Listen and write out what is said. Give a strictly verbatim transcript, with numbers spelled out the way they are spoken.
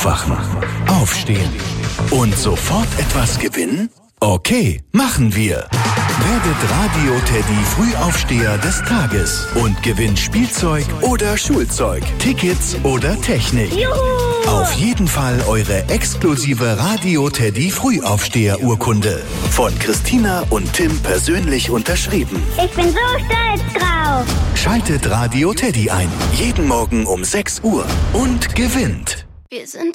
Aufwachen, aufstehen und sofort etwas gewinnen? Okay, machen wir. Werdet Radio Teddy Frühaufsteher des Tages und gewinnt Spielzeug oder Schulzeug, Tickets oder Technik. Juhu! Auf jeden Fall eure exklusive Radio Teddy Frühaufsteher-Urkunde. Von Christina und Tim persönlich unterschrieben. Ich bin so stolz drauf. Schaltet Radio Teddy ein. Jeden Morgen um sechs Uhr und gewinnt. Wir sind